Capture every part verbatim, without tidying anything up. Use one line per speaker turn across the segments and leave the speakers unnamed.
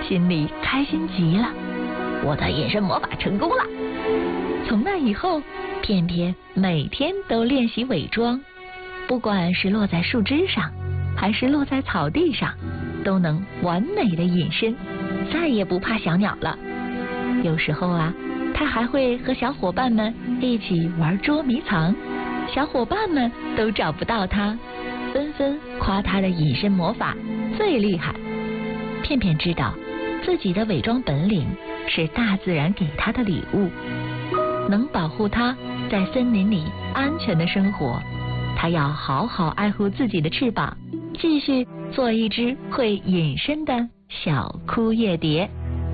心里开心极了，我的隐身魔法成功了。从那以后，片片每天都练习伪装，不管是落在树枝上，还是落在草地上，都能完美的隐身，再也不怕小鸟了。有时候啊，他还会和小伙伴们一起玩捉迷藏，小伙伴们都找不到他，纷纷夸他的隐身魔法最厉害。片片知道自己的伪装本领是大自然给他的礼物，能保护他在森林里安全的生活。他要好好爱护自己的翅膀，继续做一只会隐身的小枯叶蝶。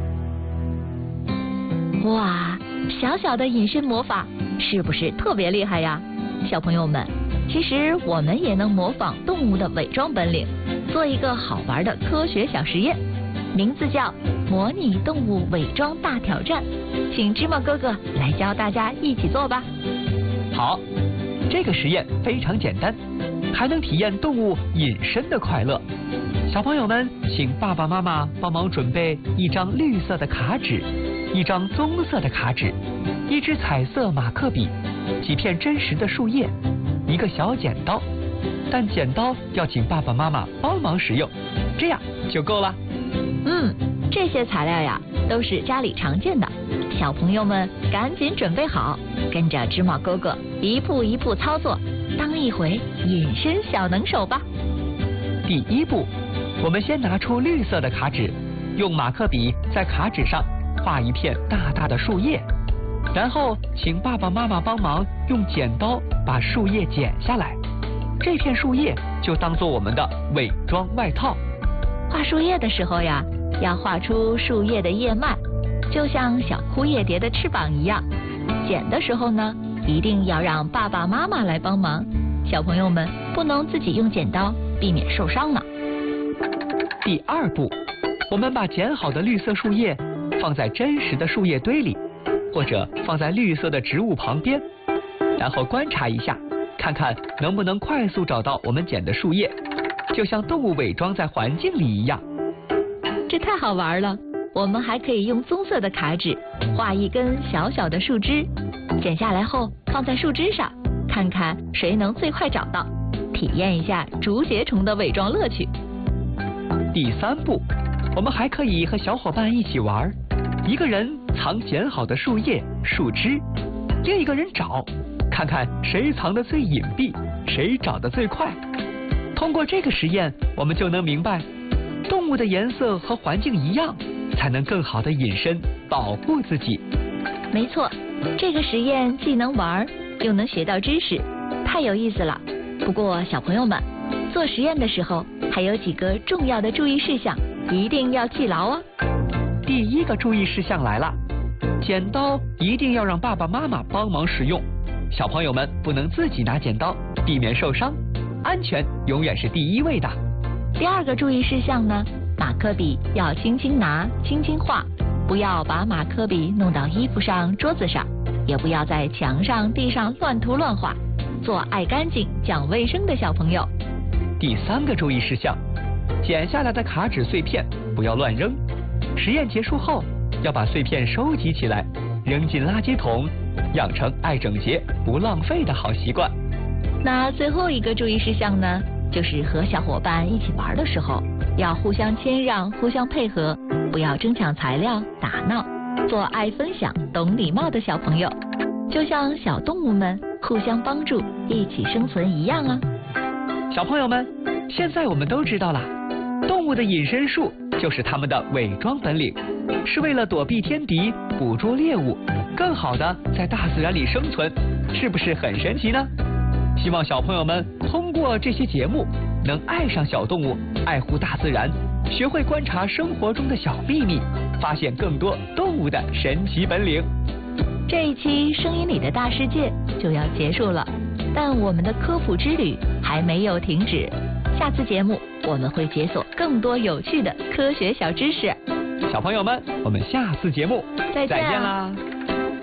哇，小小的隐身魔法是不是特别厉害呀？小朋友们，其实我们也能模仿动物的伪装本领，做一个好玩的科学小实验，名字叫模拟动物伪装大挑战，请芝麻哥哥来教大家一起做吧。
好，这个实验非常简单，还能体验动物隐身的快乐。小朋友们，请爸爸妈妈帮忙准备一张绿色的卡纸，一张棕色的卡纸，一支彩色马克笔，几片真实的树叶，一个小剪刀，但剪刀要请爸爸妈妈帮忙使用，这样就够了。
嗯，这些材料呀都是家里常见的，小朋友们赶紧准备好，跟着芝麻哥哥一步一步操作，当一回隐身小能手吧。
第一步，我们先拿出绿色的卡纸，用马克笔在卡纸上画一片大大的树叶，然后请爸爸妈妈帮忙用剪刀把树叶剪下来，这片树叶就当做我们的伪装外套。
画树叶的时候呀，要画出树叶的叶脉，就像小枯叶蝶的翅膀一样。剪的时候呢，一定要让爸爸妈妈来帮忙，小朋友们不能自己用剪刀，避免受伤呢。
第二步，我们把剪好的绿色树叶放在真实的树叶堆里，或者放在绿色的植物旁边，然后观察一下，看看能不能快速找到我们剪的树叶，就像动物伪装在环境里一样。
这太好玩了！我们还可以用棕色的卡纸画一根小小的树枝，剪下来后放在树枝上，看看谁能最快找到，体验一下竹节虫的伪装乐趣。
第三步，我们还可以和小伙伴一起玩，一个人藏剪好的树叶、树枝，另一个人找，看看谁藏得最隐蔽，谁找得最快。通过这个实验，我们就能明白，动物的颜色和环境一样，才能更好的隐身，保护自己。
没错，这个实验既能玩，又能学到知识，太有意思了。不过小朋友们，做实验的时候还有几个重要的注意事项，一定要记牢啊。
第一个注意事项来了，剪刀一定要让爸爸妈妈帮忙使用，小朋友们不能自己拿剪刀，避免受伤，安全永远是第一位的。
第二个注意事项呢，马克笔要轻轻拿，轻轻画，不要把马克笔弄到衣服上、桌子上，也不要在墙上、地上乱涂乱画，做爱干净、讲卫生的小朋友。
第三个注意事项，剪下来的卡纸碎片不要乱扔，实验结束后要把碎片收集起来，扔进垃圾桶，养成爱整洁不浪费的好习惯。
那最后一个注意事项呢，就是和小伙伴一起玩的时候，要互相谦让，互相配合，不要争抢材料、打闹，做爱分享、懂礼貌的小朋友，就像小动物们互相帮助、一起生存一样啊。
小朋友们，现在我们都知道了，动物的隐身术就是它们的伪装本领，是为了躲避天敌、捕捉猎物，更好的在大自然里生存，是不是很神奇呢？希望小朋友们通过这些节目，能爱上小动物，爱护大自然，学会观察生活中的小秘密，发现更多动物的神奇本领。
这一期声音里的大世界就要结束了，但我们的科普之旅还没有停止。下次节目我们会解锁更多有趣的科学小知识。
小朋友们，我们下次节目
再见
再见啦！